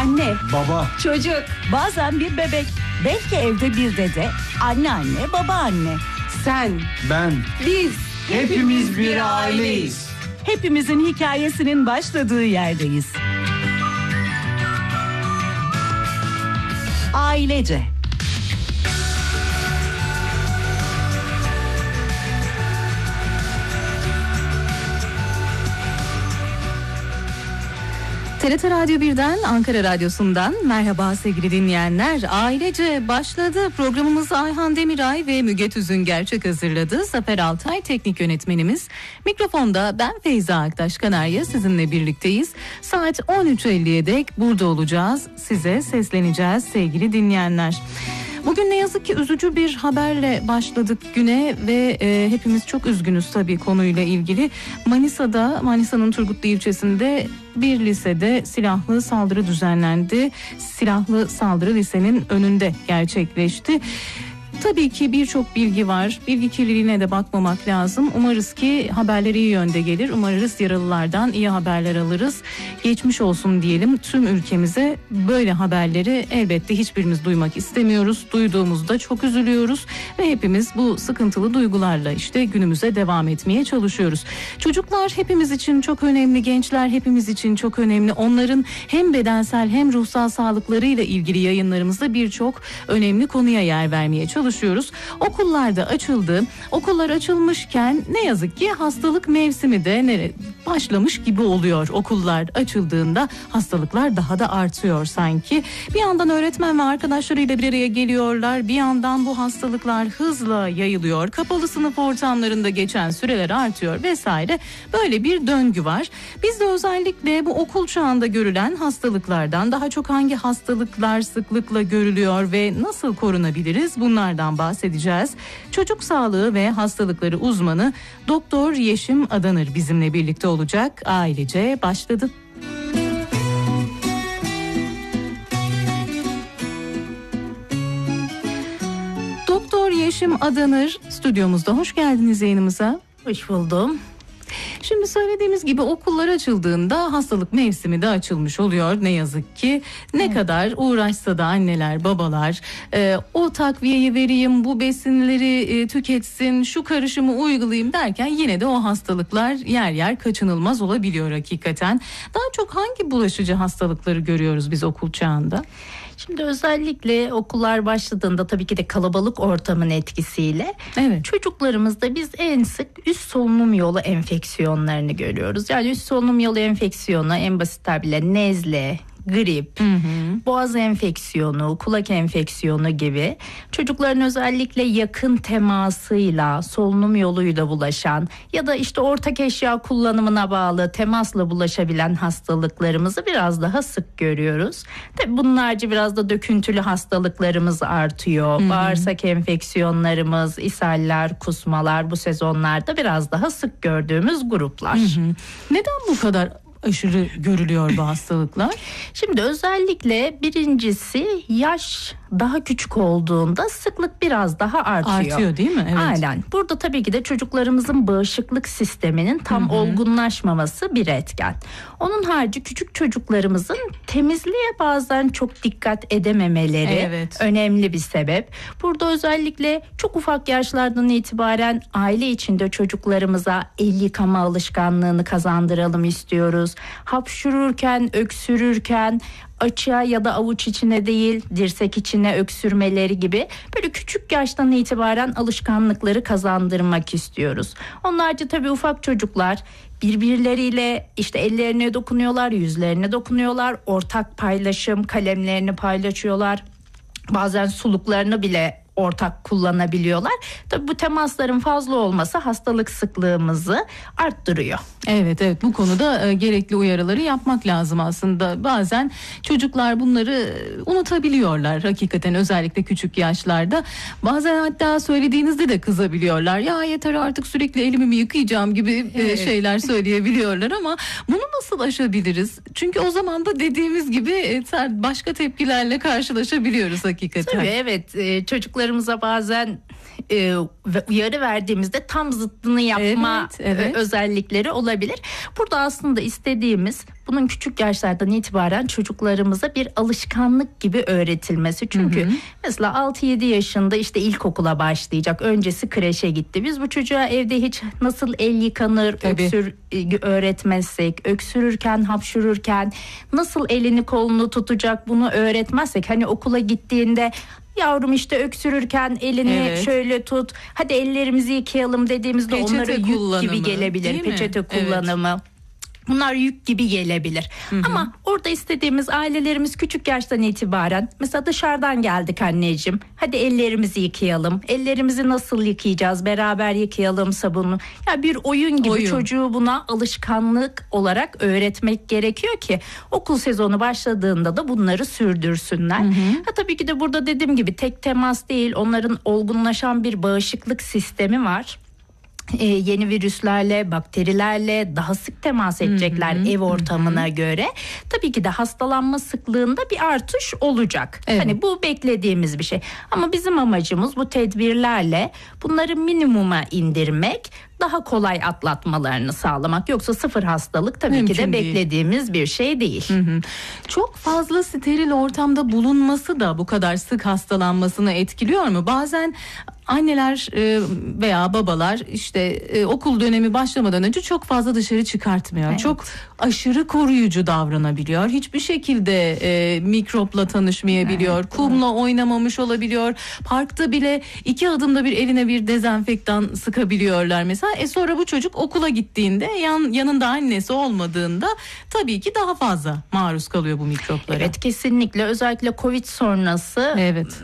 Anne, baba, çocuk, bazen bir bebek, belki evde bir dede, anneanne, babaanne. Sen, ben, biz, hepimiz bir aileyiz. Hepimizin hikayesinin başladığı yerdeyiz. Ailece. TRT Radyo 1'den, Ankara Radyosu'ndan merhaba sevgili dinleyenler. Ailece başladı. Programımızı Ayhan Demiray ve Müge Tüzün Gerçek hazırladı. Zafer Altay teknik yönetmenimiz. Mikrofonda ben Feyza Aktaş Kanarya sizinle birlikteyiz. Saat 13.50'ye dek burada olacağız. Size sesleneceğiz sevgili dinleyenler. Bugün ne yazık ki üzücü bir haberle başladık güne ve hepimiz çok üzgünüz tabii konuyla ilgili. Manisa'nın Turgutlu ilçesinde bir lisede silahlı saldırı düzenlendi. Silahlı saldırı lisenin önünde gerçekleşti. Tabii ki birçok bilgi var. Bilgi kirliliğine de bakmamak lazım. Umarız ki haberler iyi yönde gelir. Umarız yaralılardan iyi haberler alırız. Geçmiş olsun diyelim tüm ülkemize. Böyle haberleri elbette hiçbirimiz duymak istemiyoruz. Duyduğumuzda çok üzülüyoruz ve hepimiz bu sıkıntılı duygularla işte günümüze devam etmeye çalışıyoruz. Çocuklar hepimiz için çok önemli, gençler hepimiz için çok önemli. Onların hem bedensel hem ruhsal sağlıklarıyla ilgili yayınlarımızda birçok önemli konuya yer vermeye çalışıyoruz. Okullar da açıldı. Okullar açılmışken ne yazık ki hastalık mevsimi de başlamış gibi oluyor. Okullar açıldığında hastalıklar daha da artıyor sanki. Bir yandan öğretmen ve arkadaşlarıyla bir araya geliyorlar. Bir yandan bu hastalıklar hızla yayılıyor. Kapalı sınıf ortamlarında geçen süreler artıyor vesaire. Böyle bir döngü var. Biz de özellikle bu okul çağında görülen hastalıklardan daha çok hangi hastalıklar sıklıkla görülüyor ve nasıl korunabiliriz? Bunlardan bahsedeceğiz. Çocuk sağlığı ve hastalıkları uzmanı Doktor Yeşim Adanır bizimle birlikte olacak. Ailece başladı. Doktor Yeşim Adanır stüdyomuzda. Hoş geldiniz yayınımıza. Hoş buldum. Şimdi söylediğimiz gibi okullar açıldığında hastalık mevsimi de açılmış oluyor ne yazık ki. Ne kadar uğraşsa da anneler, babalar o takviyeyi vereyim, bu besinleri tüketsin, şu karışımı uygulayayım derken yine de o hastalıklar yer yer kaçınılmaz olabiliyor hakikaten. Daha çok hangi bulaşıcı hastalıkları görüyoruz biz okul çağında? Şimdi özellikle okullar başladığında tabii ki de kalabalık ortamın etkisiyle çocuklarımızda biz en sık üst solunum yolu enfeksiyonlarını görüyoruz. Yani üst solunum yolu enfeksiyonu en basit tabirle nezle, grip, boğaz enfeksiyonu, kulak enfeksiyonu gibi çocukların özellikle yakın temasıyla, solunum yoluyla bulaşan ya da işte ortak eşya kullanımına bağlı temasla bulaşabilen hastalıklarımızı biraz daha sık görüyoruz. Tabii bunlarca biraz da döküntülü hastalıklarımız artıyor. Bağırsak enfeksiyonlarımız, ishaller, kusmalar bu sezonlarda biraz daha sık gördüğümüz gruplar. Neden bu kadar aşırı görülüyor bu hastalıklar? Şimdi özellikle birincisi yaş daha küçük olduğunda sıklık biraz daha artıyor. Artıyor değil mi? Evet. Aynen. Burada tabii ki de çocuklarımızın bağışıklık sisteminin tam olgunlaşmaması bir etken. Onun harici küçük çocuklarımızın temizliğe bazen çok dikkat edememeleri önemli bir sebep. Burada özellikle çok ufak yaşlardan itibaren aile içinde çocuklarımıza el yıkama alışkanlığını kazandıralım istiyoruz. Hapşururken, öksürürken açığa ya da avuç içine değil dirsek içine öksürmeleri gibi böyle küçük yaştan itibaren alışkanlıkları kazandırmak istiyoruz. Onlarca tabii ufak çocuklar birbirleriyle işte ellerine dokunuyorlar, yüzlerine dokunuyorlar, ortak paylaşım, kalemlerini paylaşıyorlar. Bazen suluklarını bile ortak kullanabiliyorlar. Tabii bu temasların fazla olması hastalık sıklığımızı arttırıyor. Evet bu konuda gerekli uyarıları yapmak lazım aslında. Bazen çocuklar bunları unutabiliyorlar hakikaten, özellikle küçük yaşlarda. Bazen hatta söylediğinizde de kızabiliyorlar. Ya yeter artık, sürekli elimi mi yıkayacağım gibi şeyler söyleyebiliyorlar ama bunu nasıl aşabiliriz? Çünkü o zaman da dediğimiz gibi başka tepkilerle karşılaşabiliyoruz hakikaten. Tabii çocuklar çocuklarımıza bazen uyarı verdiğimizde tam zıttını yapma özellikleri olabilir. Burada aslında istediğimiz bunun küçük yaşlardan itibaren çocuklarımıza bir alışkanlık gibi öğretilmesi. Çünkü mesela 6-7 yaşında işte ilkokula başlayacak. Öncesi kreşe gitti. Biz bu çocuğa evde hiç nasıl el yıkanır, öğretmezsek, öksürürken, hapşururken nasıl elini kolunu tutacak bunu öğretmezsek, hani okula gittiğinde yavrum işte öksürürken elini şöyle tut, hadi ellerimizi yıkayalım dediğimizde peçete onlara yük gibi gelebilir. Peçete kullanımı. Bunlar yük gibi gelebilir. Ama orada istediğimiz, ailelerimiz küçük yaştan itibaren mesela dışarıdan geldik anneciğim, hadi ellerimizi yıkayalım. Ellerimizi nasıl yıkayacağız? Beraber yıkayalım sabunlu. Ya bir oyun gibi çocuğu buna alışkanlık olarak öğretmek gerekiyor ki okul sezonu başladığında da bunları sürdürsünler. Tabii ki de burada dediğim gibi tek temas değil, onların olgunlaşan bir bağışıklık sistemi var. Yeni virüslerle, bakterilerle daha sık temas edecekler ev ortamına göre. Tabii ki de hastalanma sıklığında bir artış olacak. Hani bu beklediğimiz bir şey. Ama bizim amacımız bu tedbirlerle bunları minimuma indirmek, daha kolay atlatmalarını sağlamak. Yoksa sıfır hastalık tabii mümkün ki de beklediğimiz bir şey değil. Çok fazla steril ortamda bulunması da bu kadar sık hastalanmasını etkiliyor mu? Bazen anneler veya babalar işte okul dönemi başlamadan önce çok fazla dışarı çıkartmıyor. Çok aşırı koruyucu davranabiliyor. Hiçbir şekilde mikropla tanışmayabiliyor. Kumla oynamamış olabiliyor. Parkta bile 2 adımda bir eline bir dezenfektan sıkabiliyorlar mesela. Sonra bu çocuk okula gittiğinde yanında annesi olmadığında tabii ki daha fazla maruz kalıyor bu mikroplara. Evet, kesinlikle. Özellikle Covid sonrası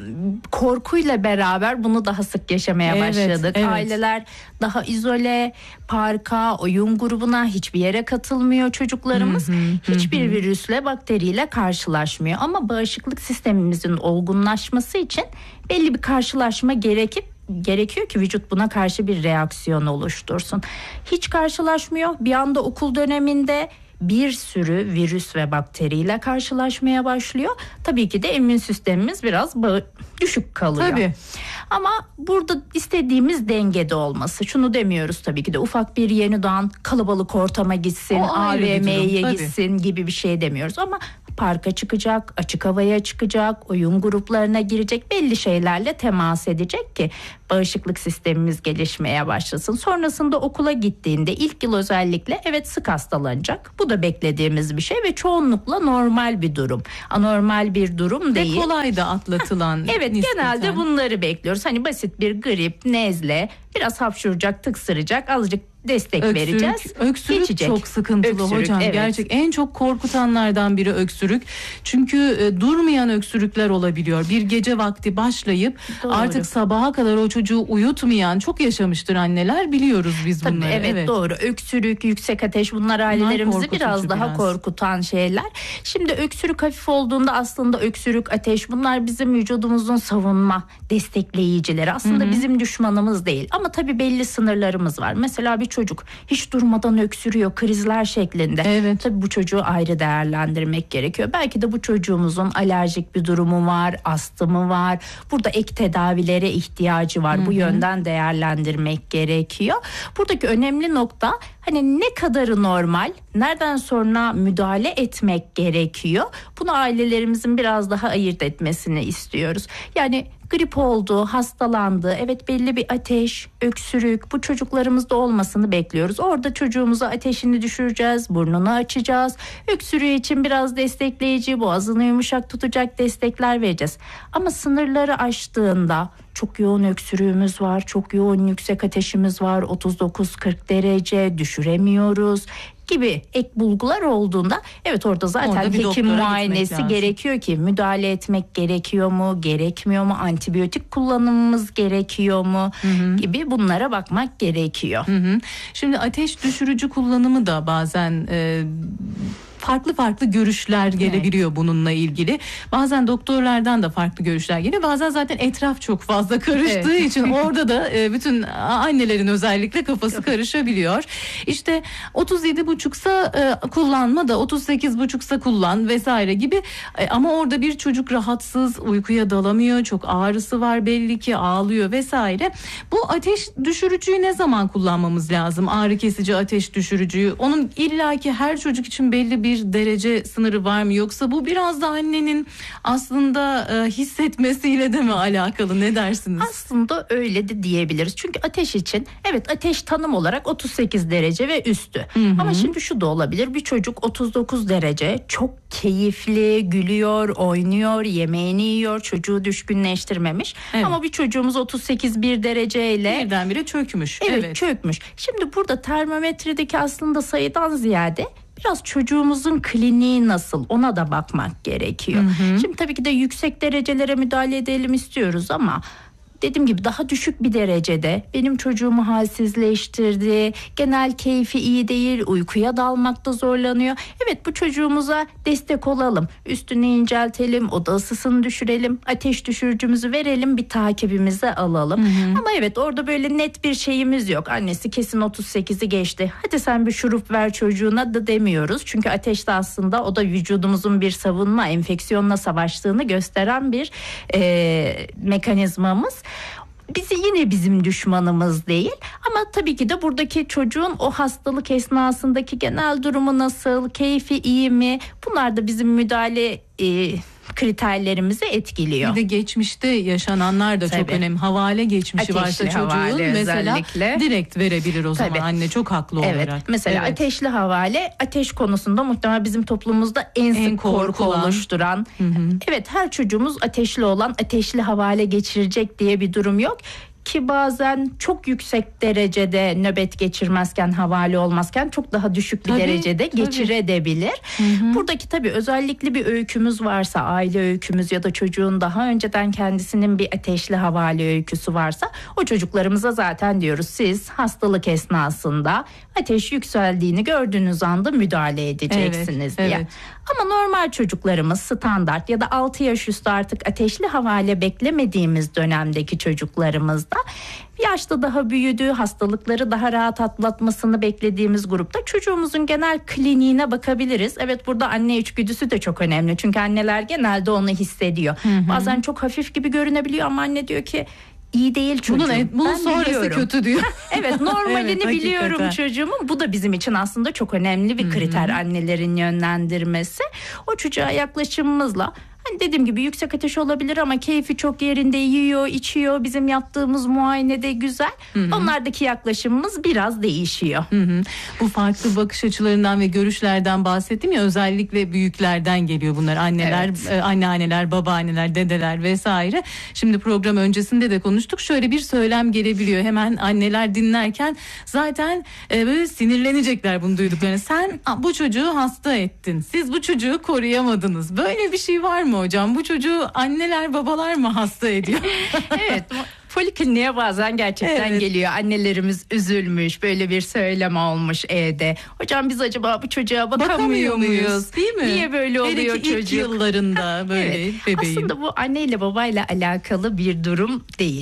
korkuyla beraber bunu daha sık yaşamaya başladık. Aileler daha izole, parka, oyun grubuna, hiçbir yere katılmıyor çocuklarımız. Hiçbir virüsle, bakteriyle karşılaşmıyor. Ama bağışıklık sistemimizin olgunlaşması için belli bir karşılaşma gerekiyor ki vücut buna karşı bir reaksiyon oluştursun. Hiç karşılaşmıyor. Bir anda okul döneminde bir sürü virüs ve bakteriyle karşılaşmaya başlıyor. Tabii ki de immün sistemimiz biraz düşük kalıyor. Tabii. Ama burada istediğimiz dengede olması. Şunu demiyoruz tabii ki de ufak bir yeni doğan kalabalık ortama gitsin, AVM'ye gitsin gibi bir şey demiyoruz. Ama parka çıkacak, açık havaya çıkacak, oyun gruplarına girecek, belli şeylerle temas edecek ki bağışıklık sistemimiz gelişmeye başlasın. Sonrasında okula gittiğinde ilk yıl özellikle sık hastalanacak. Bu da beklediğimiz bir şey ve çoğunlukla normal bir durum. Anormal bir durum değil. Ve kolay da atlatılan. Nispeten. Genelde bunları bekliyoruz. Hani basit bir grip, nezle, biraz hapşuracak, tıksıracak, azıcık destek vereceğiz. Öksürük geçecek. Çok sıkıntılı hocam. Gerçek en çok korkutanlardan biri öksürük. Çünkü durmayan öksürükler olabiliyor. Bir gece vakti başlayıp artık sabaha kadar o çocuğu uyutmayan çok yaşamıştır anneler. Biliyoruz biz bunları. Evet, doğru. Öksürük, yüksek ateş, bunlar ailelerimizi biraz daha korkutan şeyler. Şimdi öksürük hafif olduğunda aslında öksürük, ateş, bunlar bizim vücudumuzun savunma destekleyicileri. Aslında bizim düşmanımız değil. Ama tabii belli sınırlarımız var. Mesela bir çocuk hiç durmadan öksürüyor krizler şeklinde. Tabii bu çocuğu ayrı değerlendirmek gerekiyor. Belki de bu çocuğumuzun alerjik bir durumu var, astımı var. Burada ek tedavilere ihtiyacı var. Bu yönden değerlendirmek gerekiyor. Buradaki önemli nokta hani ne kadarı normal, nereden sonra müdahale etmek gerekiyor. Bunu ailelerimizin biraz daha ayırt etmesini istiyoruz. Yani grip oldu, hastalandı, belli bir ateş, öksürük, bu çocuklarımızda olmasını bekliyoruz. Orada çocuğumuza ateşini düşüreceğiz, burnunu açacağız. Öksürüğü için biraz destekleyici, boğazını yumuşak tutacak destekler vereceğiz. Ama sınırları aştığında çok yoğun öksürüğümüz var, çok yoğun yüksek ateşimiz var, 39-40 derece, düşüremiyoruz gibi ek bulgular olduğunda orada zaten hekim muayenesi gerekiyor ki müdahale etmek gerekiyor mu, gerekmiyor mu, antibiyotik kullanımımız gerekiyor mu gibi bunlara bakmak gerekiyor. Şimdi ateş düşürücü kullanımı da bazen farklı görüşler gelebiliyor bununla ilgili. Bazen doktorlardan da farklı görüşler geliyor. Bazen zaten etraf çok fazla karıştığı için orada da bütün annelerin özellikle kafası karışabiliyor. İşte 37,5'sa kullanma da 38,5'sa kullan vesaire gibi. Ama orada bir çocuk rahatsız, uykuya dalamıyor, çok ağrısı var belli ki, ağlıyor vesaire. Bu ateş düşürücüyü ne zaman kullanmamız lazım? Ağrı kesici ateş düşürücüyü. Onun illaki her çocuk için belli bir derece sınırı var mı? Yoksa bu biraz da annenin aslında hissetmesiyle de mi alakalı? Ne dersiniz? Aslında öyle de diyebiliriz. Çünkü ateş için evet, ateş tanım olarak 38 derece ve üstü. Ama şimdi şu da olabilir. Bir çocuk 39 derece çok keyifli, gülüyor, oynuyor, yemeğini yiyor, çocuğu düşkünleştirmemiş. Evet. Ama bir çocuğumuz 38 dereceyle birdenbire çökmüş. Evet, çökmüş. Şimdi burada termometredeki aslında sayıdan ziyade biraz çocuğumuzun kliniği nasıl, ona da bakmak gerekiyor. Şimdi tabii ki de yüksek derecelere müdahale edelim istiyoruz ama dediğim gibi daha düşük bir derecede benim çocuğumu halsizleştirdi, genel keyfi iyi değil, uykuya dalmakta zorlanıyor. Evet, bu çocuğumuza destek olalım, üstünü inceltelim, oda ısısını düşürelim, ateş düşürücümüzü verelim, bir takibimize alalım. Ama evet, orada böyle net bir şeyimiz yok. Annesi kesin 38'i geçti, hadi sen bir şurup ver çocuğuna da demiyoruz. Çünkü ateşte aslında o da vücudumuzun bir savunma, enfeksiyonla savaştığını gösteren bir mekanizmamız. Yine bizim düşmanımız değil ama tabii ki de buradaki çocuğun o hastalık esnasındaki genel durumu nasıl, keyfi iyi mi, bunlar da bizim müdahale kriterlerimizi etkiliyor. Bir de geçmişte yaşananlar da çok önemli. Havale geçmişi ateşli varsa çocuğun mesela özellikle direkt verebilir o zaman anne, çok haklı olarak. Mesela ateşli havale, ateş konusunda muhtemelen bizim toplumumuzda en sık korku oluşturan. Evet, her çocuğumuz ateşli olan, ateşli havale geçirecek diye bir durum yok. Ki bazen çok yüksek derecede nöbet geçirmezken, havale olmazken çok daha düşük bir derecede geçirebilir. Buradaki tabii özellikle bir öykümüz varsa, aile öykümüz ya da çocuğun daha önceden kendisinin bir ateşli havale öyküsü varsa, o çocuklarımıza zaten diyoruz siz hastalık esnasında ateş yükseldiğini gördüğünüz anda müdahale edeceksiniz diye. Ama normal çocuklarımız, standart ya da 6 yaş üstü artık ateşli havale beklemediğimiz dönemdeki çocuklarımızda, yaşta daha büyüdüğü, hastalıkları daha rahat atlatmasını beklediğimiz grupta çocuğumuzun genel kliniğine bakabiliriz. Evet, burada anne içgüdüsü de çok önemli. Çünkü anneler genelde onu hissediyor. Bazen çok hafif gibi görünebiliyor ama anne diyor ki iyi değil çocuğum. Bunun sonrası kötü diyor. Evet, normalini biliyorum çocuğumun. Bu da bizim için aslında çok önemli bir kriter, annelerin yönlendirmesi. O çocuğa yaklaşımımızla, hani dediğim gibi yüksek ateş olabilir ama keyfi çok yerinde, yiyor, içiyor. Bizim yaptığımız muayenede güzel. Onlardaki yaklaşımımız biraz değişiyor. Bu farklı bakış açılarından ve görüşlerden bahsettim ya, özellikle büyüklerden geliyor bunlar. Anneler, anneanneler, babaanneler, dedeler vesaire. Şimdi program öncesinde de konuştuk. Şöyle bir söylem gelebiliyor. Hemen anneler dinlerken zaten böyle sinirlenecekler bunu duyduklarına. Sen bu çocuğu hasta ettin. Siz bu çocuğu koruyamadınız. Böyle bir şey var mı hocam? Bu çocuğu anneler babalar mı hasta ediyor? Evet. Polikliniğe bazen gerçekten geliyor. Annelerimiz üzülmüş, böyle bir söylem olmuş evde. Hocam biz acaba bu çocuğa bakamıyor muyuz? Değil mi? Niye böyle oluyor çocuk? İlk yıllarında böyle bebeğim. Aslında bu anneyle babayla alakalı bir durum değil.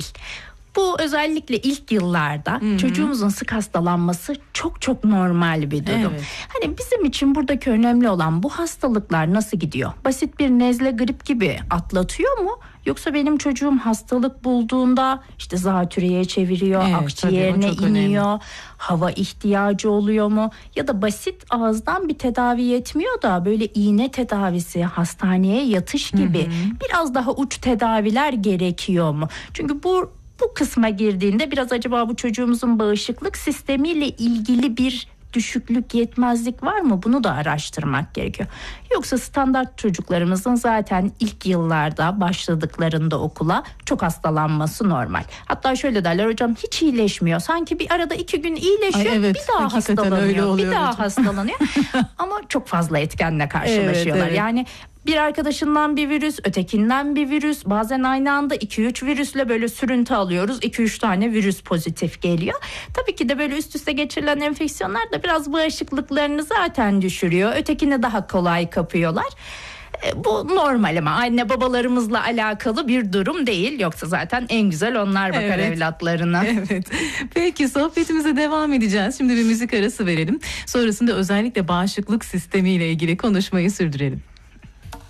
Bu özellikle ilk yıllarda çocuğumuzun sık hastalanması çok normal bir durum. Hani bizim için buradaki önemli olan, bu hastalıklar nasıl gidiyor? Basit bir nezle, grip gibi atlatıyor mu? Yoksa benim çocuğum hastalık bulduğunda işte zatürreye çeviriyor, akciğerine iniyor, hava ihtiyacı oluyor mu? Ya da basit ağızdan bir tedavi yetmiyor da böyle iğne tedavisi, hastaneye yatış gibi biraz daha uç tedaviler gerekiyor mu? Çünkü bu kısma girdiğinde biraz acaba bu çocuğumuzun bağışıklık sistemiyle ilgili bir düşüklük, yetmezlik var mı? Bunu da araştırmak gerekiyor. Yoksa standart çocuklarımızın zaten ilk yıllarda başladıklarında okula çok hastalanması normal. Hatta şöyle derler, hocam hiç iyileşmiyor. Sanki bir arada 2 gün iyileşiyor, bir daha hastalanıyor, bir daha hastalanıyor. Ama çok fazla etkenle karşılaşıyorlar. Yani Bir arkadaşından bir virüs, ötekinden bir virüs, bazen aynı anda 2-3 virüsle böyle sürüntü alıyoruz. 2-3 tane virüs pozitif geliyor. Tabii ki de böyle üst üste geçirilen enfeksiyonlar da biraz bağışıklıklarını zaten düşürüyor. Ötekini daha kolay kapıyorlar. Bu normal ama anne babalarımızla alakalı bir durum değil. Yoksa zaten en güzel onlar bakar evlatlarına. Evet. Peki sohbetimize devam edeceğiz. Şimdi bir müzik arası verelim. Sonrasında özellikle bağışıklık sistemiyle ilgili konuşmayı sürdürelim.